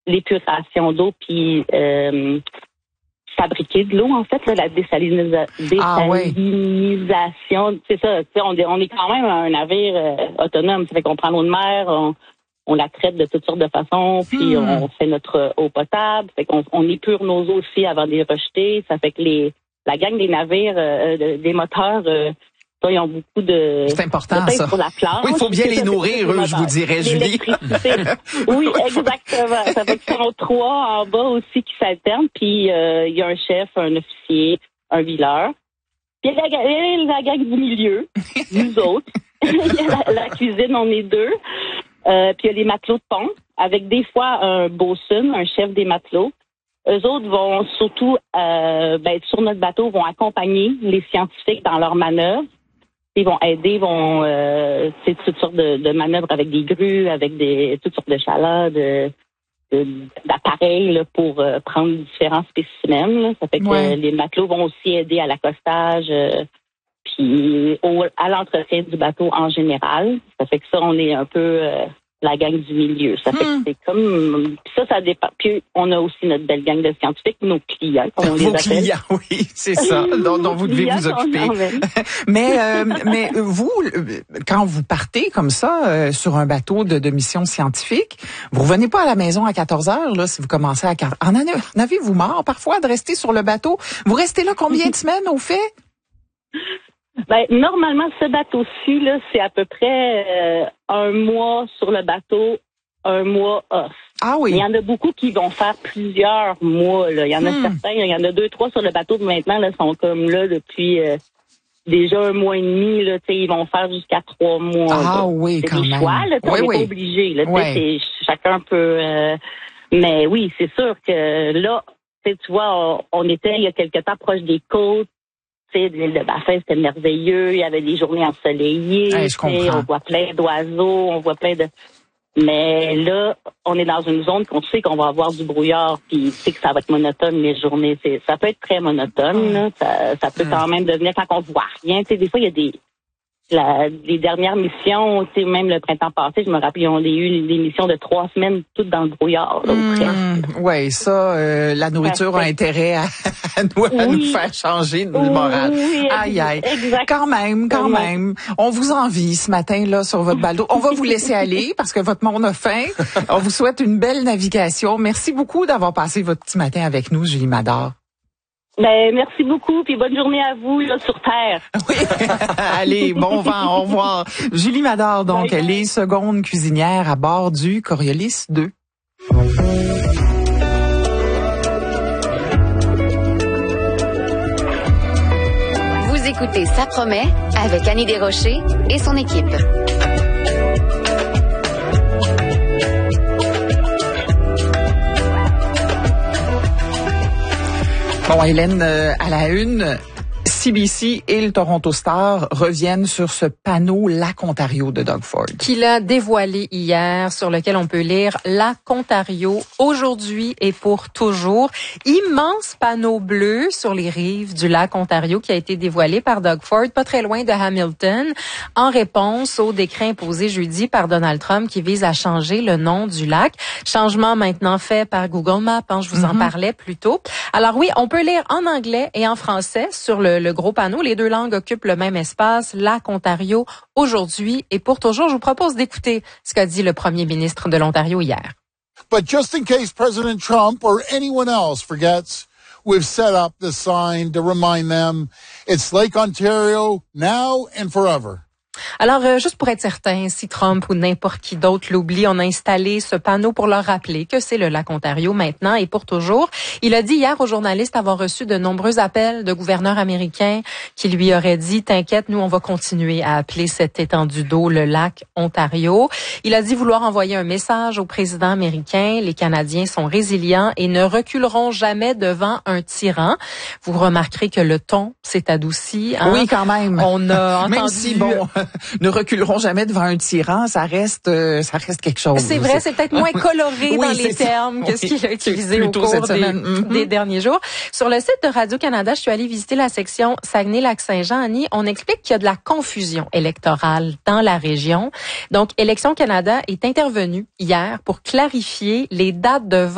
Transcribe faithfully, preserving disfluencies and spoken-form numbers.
l'épuration d'eau puis euh, fabriquer de l'eau, en fait, là, la désalinisa- désalinisation. Ah, oui. C'est ça, on, on est quand même un navire euh, autonome. Ça fait qu'on prend l'eau de mer, on, on la traite de toutes sortes de façons, puis hmm. on fait notre eau potable. Ça fait qu'on on épure nos eaux aussi avant de les rejeter. Ça fait que les la gang des navires, euh, des moteurs... Euh, ils ont beaucoup de... C'est important, de ça. Pour la planche. Oui, il faut bien les nourrir, eux, je vous dirais, Julie. Oui, exactement. Ça fait qu'ils sont trois en bas aussi qui s'alternent. Puis, euh, il y a un chef, un officier, un vileur. Puis, il y a la, la gang du milieu, nous autres. Il y a la, la cuisine, on est deux. Euh, puis, il y a les matelots de pont, avec des fois un bosun, un chef des matelots. Eux autres vont surtout, euh, ben, sur notre bateau, vont accompagner les scientifiques dans leurs manœuvres. Ils vont aider, vont, euh, c'est toutes sortes de, de manœuvres avec des grues, avec des toutes sortes de chalas, de, de d'appareils là, pour euh, prendre différents spécimens. Là. Ça fait que ouais. euh, les matelots vont aussi aider à l'accostage, euh, puis au, à l'entretien du bateau en général. Ça fait que ça, on est un peu euh, la gang du milieu. Ça fait hmm. que c'est comme... Ça, ça dépend. Puis on a aussi notre belle gang de scientifiques, nos clients, comme on Vos les appelle. clients, oui, c'est ça, dont, dont vous devez vous occuper. mais euh, mais vous, quand vous partez comme ça euh, sur un bateau de, de mission scientifique, vous revenez pas à la maison à quatorze heures, là, si vous commencez à... En, en avez-vous marre parfois de rester sur le bateau? Vous restez là combien de semaines au fait? Ben, normalement, ce bateau-ci, là, c'est à peu près euh, un mois sur le bateau, un mois off. Ah oui. Il y en a beaucoup qui vont faire plusieurs mois, là. Il y en a hmm. certains, il y en a deux, trois sur le bateau maintenant, là, sont comme là depuis euh, déjà un mois et demi, là, tu sais, ils vont faire jusqu'à trois mois. Ah là. oui, c'est quand des même. choix, là, oui, on oui. n'est pas obligé, là, ouais. c'est, chacun peut, euh, mais oui, c'est sûr que là, tu vois, on, on était il y a quelque temps proche des côtes. L'île de Baffin, c'était merveilleux. Il y avait des journées ensoleillées. Hey, je comprends. On voit plein d'oiseaux, on voit plein de... Mais là, on est dans une zone qu'on sait qu'on va avoir du brouillard, puis tu sais que ça va être monotone les journées. C'est, ça peut être très monotone. Là. Ça, ça peut quand même devenir quand on voit rien. Tu sais, des fois, il y a des... La, les dernières missions, tu sais, même le printemps passé, je me rappelle, on a eu des missions de trois semaines, toutes dans le brouillard. Là, mmh, oui, ça, euh, la nourriture a intérêt à, à, nous, à oui. nous faire changer de morale. Oui, aïe, aïe. Exactement. Quand même, quand même. On vous envie ce matin, là, sur votre bateau. On va vous laisser aller parce que votre monde a faim. On vous souhaite une belle navigation. Merci beaucoup d'avoir passé votre petit matin avec nous, Julie Mador. Ben, merci beaucoup, puis bonne journée à vous, là, sur Terre. Oui. Allez, bon vent, au revoir. Julie Mador, donc, bye, elle bye. est seconde cuisinière à bord du Coriolis deux. Vous écoutez Ça promet avec Annie Desrochers et son équipe. Bon, Hélène, euh, à la une, C B C et le Toronto Star reviennent sur ce panneau Lac Ontario de Doug Ford. Qu'il a dévoilé hier, sur lequel on peut lire Lac Ontario, aujourd'hui et pour toujours. Immense panneau bleu sur les rives du lac Ontario qui a été dévoilé par Doug Ford, pas très loin de Hamilton, en réponse au décret imposé jeudi par Donald Trump qui vise à changer le nom du lac. Changement maintenant fait par Google Maps, hein, je vous mm-hmm. en parlais plus tôt. Alors oui, on peut lire en anglais et en français sur le, le gros panneau. Les deux langues occupent le même espace. Lac Ontario, aujourd'hui et pour toujours. Je vous propose d'écouter ce qu'a dit le premier ministre de l'Ontario hier. But just in case President Trump or anyone else forgets, we've set up the sign to remind them it's Lake Ontario now and forever. Alors, euh, juste pour être certain, si Trump ou n'importe qui d'autre l'oublie, on a installé ce panneau pour leur rappeler que c'est le lac Ontario maintenant et pour toujours. Il a dit hier aux journalistes avoir reçu de nombreux appels de gouverneurs américains qui lui auraient dit « T'inquiète, nous, on va continuer à appeler cette étendue d'eau le lac Ontario ». Il a dit vouloir envoyer un message au président américain. Les Canadiens sont résilients et ne reculeront jamais devant un tyran. Vous remarquerez que le ton s'est adouci. Hein? Oui, quand même. On a entendu... Même si, bon... ne reculeront jamais devant un tyran, ça reste, euh, ça reste quelque chose. C'est vrai, c'est peut-être moins coloré oui, dans les termes que ce qu'il a utilisé au cours des, mm-hmm. des derniers jours. Sur le site de Radio-Canada, je suis allée visiter la section Saguenay-Lac-Saint-Jean. Annie, on explique qu'il y a de la confusion électorale dans la région. Donc, Élections Canada est intervenu hier pour clarifier les dates de vote